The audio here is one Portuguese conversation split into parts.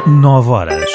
9 horas.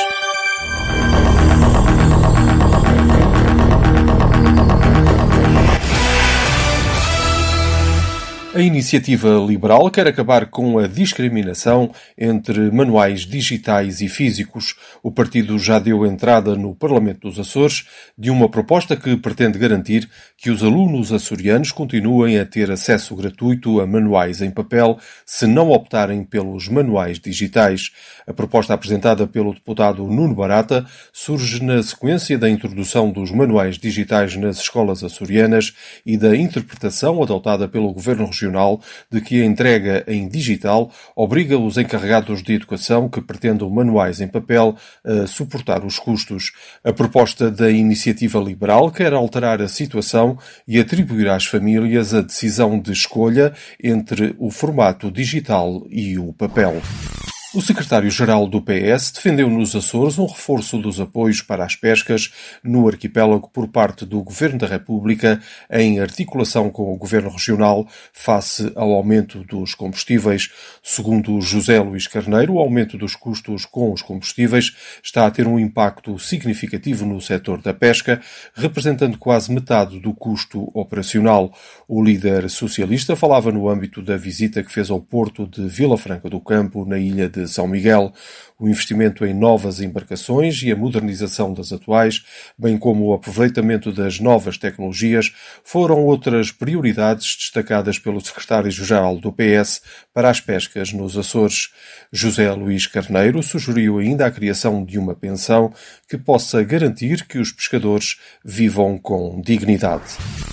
A iniciativa liberal quer acabar com a discriminação entre manuais digitais e físicos. O partido já deu entrada no Parlamento dos Açores de uma proposta que pretende garantir que os alunos açorianos continuem a ter acesso gratuito a manuais em papel se não optarem pelos manuais digitais. A proposta apresentada pelo deputado Nuno Barata surge na sequência da introdução dos manuais digitais nas escolas açorianas e da interpretação adotada pelo Governo Regional de que a entrega em digital obriga os encarregados de educação que pretendam manuais em papel a suportar os custos. A proposta da iniciativa liberal quer alterar a situação e atribuir às famílias a decisão de escolha entre o formato digital e o papel. O secretário-geral do PS defendeu nos Açores um reforço dos apoios para as pescas no arquipélago por parte do Governo da República em articulação com o Governo Regional face ao aumento dos combustíveis. Segundo José Luís Carneiro, o aumento dos custos com os combustíveis está a ter um impacto significativo no setor da pesca, representando quase metade do custo operacional. O líder socialista falava no âmbito da visita que fez ao porto de Vila Franca do Campo, na ilha de São Miguel. O investimento em novas embarcações e a modernização das atuais, bem como o aproveitamento das novas tecnologias, foram outras prioridades destacadas pelo secretário-geral do PS para as pescas nos Açores. José Luís Carneiro sugeriu ainda a criação de uma pensão que possa garantir que os pescadores vivam com dignidade.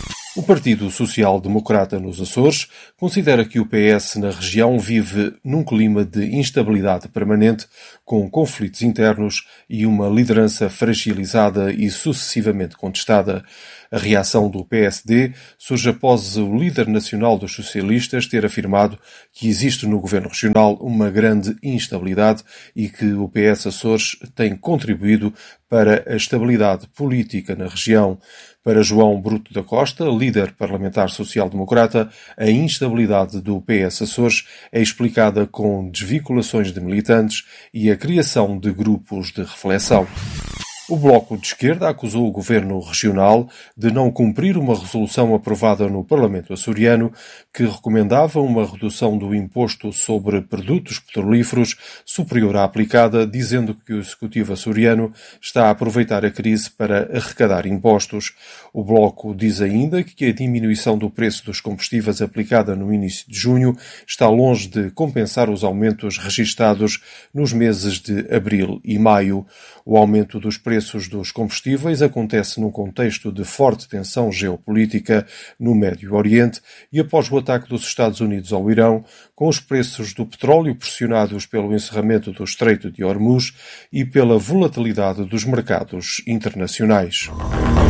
O Partido Social Democrata nos Açores considera que o PS na região vive num clima de instabilidade permanente, com conflitos internos e uma liderança fragilizada e sucessivamente contestada. A reação do PSD surge após o líder nacional dos socialistas ter afirmado que existe no governo regional uma grande instabilidade e que o PS Açores tem contribuído para a estabilidade política na região. Para João Bruto da Costa, líder parlamentar social-democrata, a instabilidade do PS Açores é explicada com desvinculações de militantes e a criação de grupos de reflexão. O Bloco de Esquerda acusou o Governo Regional de não cumprir uma resolução aprovada no Parlamento açoriano que recomendava uma redução do imposto sobre produtos petrolíferos superior à aplicada, dizendo que o Executivo açoriano está a aproveitar a crise para arrecadar impostos. O Bloco diz ainda que a diminuição do preço dos combustíveis aplicada no início de junho está longe de compensar os aumentos registados nos meses de abril e maio. O aumento dos preços dos combustíveis acontece num contexto de forte tensão geopolítica no Médio Oriente e após o ataque dos Estados Unidos ao Irão, com os preços do petróleo pressionados pelo encerramento do Estreito de Hormuz e pela volatilidade dos mercados internacionais.